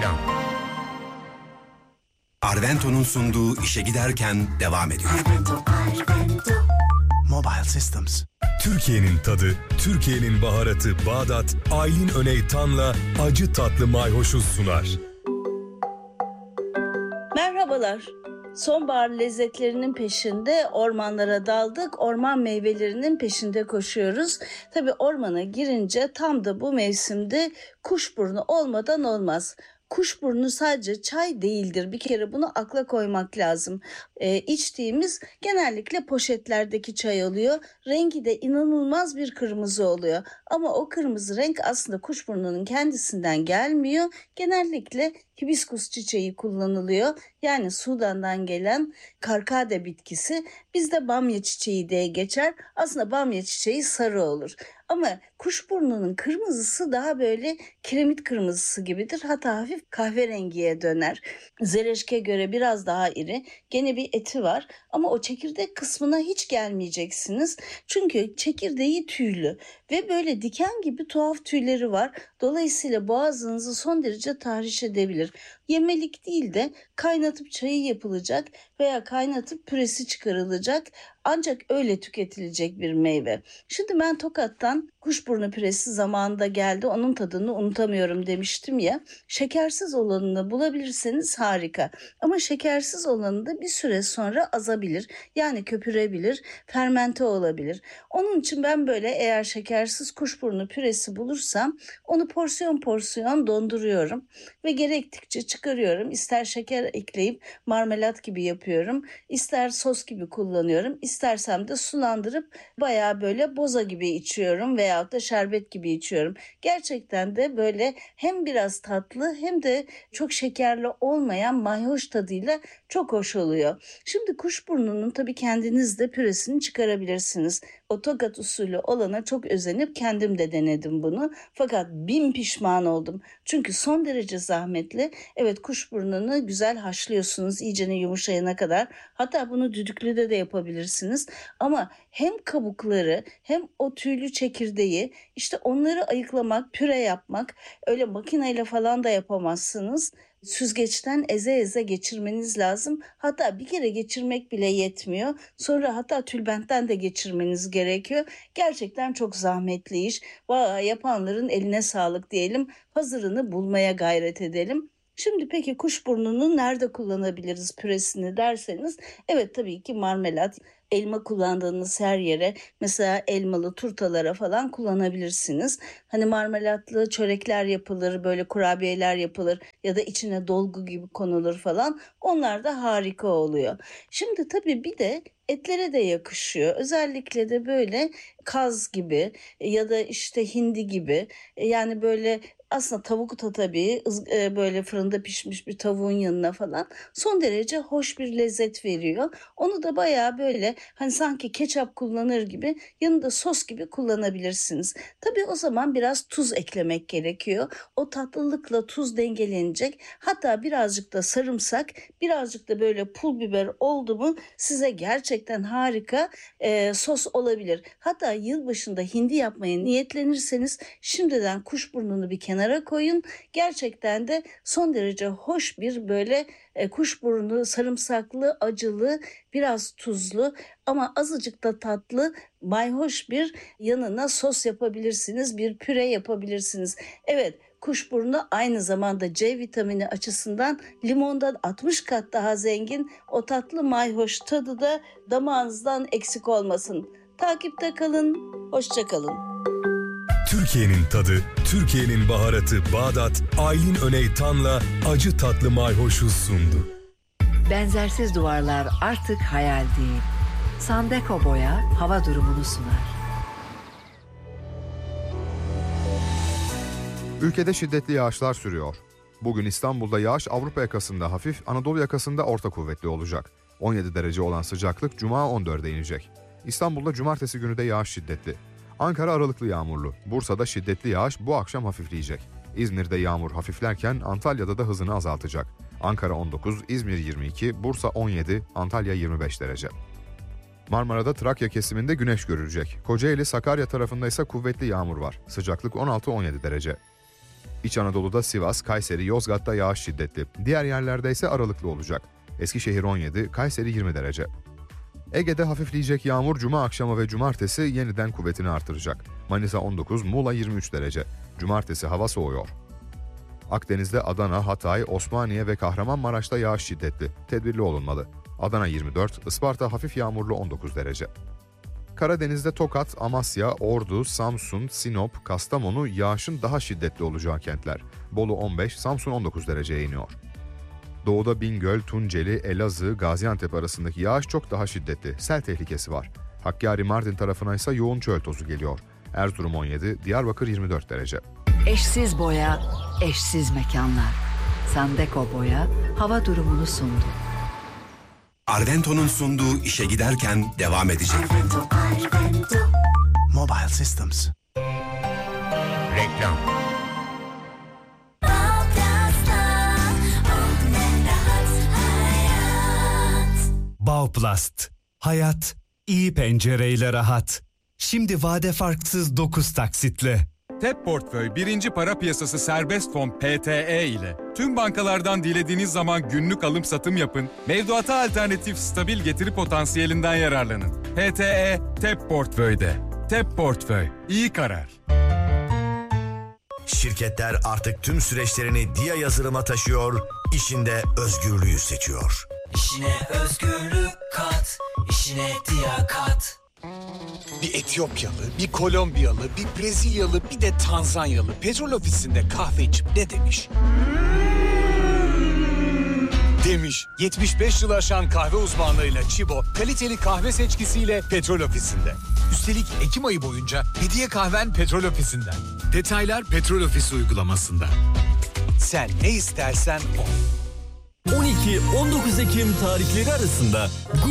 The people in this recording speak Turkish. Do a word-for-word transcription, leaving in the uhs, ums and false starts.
reklam. Arvento'nun sunduğu işe giderken devam ediyor. Arvento, Arvento. Mobile Systems. Türkiye'nin tadı, Türkiye'nin baharatı Bağdat, Aylin Öney Tan'la acı tatlı mayhoşu sunar. Merhabalar. Sonbahar lezzetlerinin peşinde ormanlara daldık. Orman meyvelerinin peşinde koşuyoruz. Tabii ormana girince tam da bu mevsimde kuşburnu olmadan olmaz. Kuşburnu sadece çay değildir. Bir kere bunu akla koymak lazım. Ee, içtiğimiz genellikle poşetlerdeki çay oluyor. Rengi de inanılmaz bir kırmızı oluyor. Ama o kırmızı renk aslında kuşburnunun kendisinden gelmiyor. Genellikle hibiskus çiçeği kullanılıyor. Yani Sudan'dan gelen karkade bitkisi. Bizde bamya çiçeği diye geçer. Aslında bamya çiçeği sarı olur. Ama kuşburnunun kırmızısı daha böyle kiremit kırmızısı gibidir. Hatta hafif kahverengiye döner. Zereşke göre biraz daha iri. Gene bir eti var ama o çekirdek kısmına hiç gelmeyeceksiniz. Çünkü çekirdeği tüylü ve böyle diken gibi tuhaf tüyleri var. Dolayısıyla boğazınızı son derece tahriş edebilir. Yemelik değil de kaynatıp çayı yapılacak veya kaynatıp püresi çıkarılacak. Ancak öyle tüketilecek bir meyve. Şimdi ben Tokat'tan kuşburnu püresi zamanında geldi. Onun tadını unutamıyorum demiştim ya. Şekersiz olanını bulabilirseniz harika. Ama şekersiz olanı da bir süre sonra azabilir. Yani köpürebilir, fermente olabilir. Onun için ben böyle eğer şekersiz kuşburnu püresi bulursam onu porsiyon porsiyon donduruyorum. Ve gerektikçe çıkarıyorum. İster şeker ekleyip marmelat gibi yapıyorum. İster sos gibi kullanıyorum. İstersem de sulandırıp bayağı böyle boza gibi içiyorum veyahut da şerbet gibi içiyorum. Gerçekten de böyle hem biraz tatlı hem de çok şekerli olmayan mayhoş tadıyla çok hoş oluyor. Şimdi kuşburnunun tabii kendiniz de püresini çıkarabilirsiniz. O Tokat usulü olana çok özenip kendim de denedim bunu. Fakat bin pişman oldum. Çünkü son derece zahmetli. Evet, kuşburnunu güzel haşlıyorsunuz iyicene yumuşayana kadar. Hatta bunu düdüklüde de yapabilirsiniz. Ama hem kabukları hem o tüylü çekirdeği işte onları ayıklamak, püre yapmak öyle makineyle falan da yapamazsınız. Süzgeçten eze eze geçirmeniz lazım. Hatta bir kere geçirmek bile yetmiyor. Sonra hatta tülbentten de geçirmeniz gerekiyor. Gerçekten çok zahmetli iş. Vay, yapanların eline sağlık diyelim. Hazırını bulmaya gayret edelim. Şimdi peki kuşburnunu nerede kullanabiliriz püresini derseniz, evet tabii ki marmelat, elma kullandığınız her yere, mesela elmalı turtalara falan kullanabilirsiniz. Hani marmelatlı çörekler yapılır, böyle kurabiyeler yapılır ya da içine dolgu gibi konulur falan. Onlar da harika oluyor. Şimdi tabii bir de etlere de yakışıyor. Özellikle de böyle kaz gibi ya da işte hindi gibi, yani böyle aslında tavuk da tabii böyle fırında pişmiş bir tavuğun yanına falan son derece hoş bir lezzet veriyor. Onu da bayağı böyle hani sanki ketçap kullanır gibi yanında sos gibi kullanabilirsiniz. Tabii o zaman biraz tuz eklemek gerekiyor. O tatlılıkla tuz dengelenecek. Hatta birazcık da sarımsak, birazcık da böyle pul biber oldu mu size gerçekten harika e, sos olabilir. Hatta yılbaşında hindi yapmaya niyetlenirseniz şimdiden kuşburnunu bir kenara koyun. Gerçekten de son derece hoş bir böyle e, kuşburnu, sarımsaklı, acılı, biraz tuzlu ama azıcık da tatlı, mayhoş bir yanına sos yapabilirsiniz, bir püre yapabilirsiniz. Evet, kuşburnu aynı zamanda C vitamini açısından limondan altmış kat daha zengin. O tatlı mayhoş tadı da damağınızdan eksik olmasın. Takipte kalın, hoşça kalın. Türkiye'nin tadı, Türkiye'nin baharatı Bağdat, Aylin Öney Tan'la acı tatlı mayhoşu sundu. Benzersiz duvarlar artık hayal değil. Sandeko Boya hava durumunu sunar. Ülkede şiddetli yağışlar sürüyor. Bugün İstanbul'da yağış Avrupa yakasında hafif, Anadolu yakasında orta kuvvetli olacak. on yedi derece olan sıcaklık Cuma on dörde inecek. İstanbul'da cumartesi günü de yağış şiddetli. Ankara aralıklı yağmurlu. Bursa'da şiddetli yağış bu akşam hafifleyecek. İzmir'de yağmur hafiflerken Antalya'da da hızını azaltacak. Ankara on dokuz, İzmir yirmi iki, Bursa on yedi, Antalya yirmi beş derece. Marmara'da Trakya kesiminde güneş görülecek. Kocaeli, Sakarya tarafında ise kuvvetli yağmur var. Sıcaklık on altı on yedi derece. İç Anadolu'da Sivas, Kayseri, Yozgat'ta yağış şiddetli. Diğer yerlerde ise aralıklı olacak. Eskişehir on yedi, Kayseri yirmi derece. Ege'de hafifleyecek yağmur cuma akşamı ve cumartesi yeniden kuvvetini artıracak. Manisa on dokuz, Muğla yirmi üç derece. Cumartesi hava soğuyor. Akdeniz'de Adana, Hatay, Osmaniye ve Kahramanmaraş'ta yağış şiddetli. Tedbirli olunmalı. Adana yirmi dört, Isparta hafif yağmurlu on dokuz derece. Karadeniz'de Tokat, Amasya, Ordu, Samsun, Sinop, Kastamonu yağışın daha şiddetli olacağı kentler. Bolu on beş, Samsun on dokuz dereceye iniyor. Doğuda Bingöl, Tunceli, Elazığ, Gaziantep arasındaki yağış çok daha şiddetli. Sel tehlikesi var. Hakkari, Mardin tarafına ise yoğun çöl tozu geliyor. Erzurum on yedi, Diyarbakır yirmi dört derece. Eşsiz boya, eşsiz mekanlar. Sandeko Boya hava durumunu sundu. Arvento'nun sunduğu işe giderken devam edecek. Arvento, Arvento. Mobile Systems. Reklam. Bauplast. Hayat iyi pencereyle rahat. Şimdi vade farksız dokuz taksitle. TEP Portföy birinci para piyasası serbest fon P T E ile tüm bankalardan dilediğiniz zaman günlük alım satım yapın, mevduata alternatif stabil getiri potansiyelinden yararlanın. P T E, TEP Portföy'de. TEP Portföy, iyi karar. Şirketler artık tüm süreçlerini Dia yazılıma taşıyor, işinde özgürlüğü seçiyor. İşine özgürlük kat, işine Dia kat. Bir Etiyopyalı, bir Kolombiyalı, bir Brezilyalı, bir de Tanzanyalı petrol ofisinde kahve içip ne demiş? Demiş. yetmiş beş yıl aşan kahve uzmanlığıyla Çibo, kaliteli kahve seçkisiyle petrol ofisinde. Üstelik Ekim ayı boyunca hediye kahven petrol ofisinden. Detaylar petrol ofisi uygulamasında. Sen ne istersen o. on iki on dokuz Ekim tarihleri arasında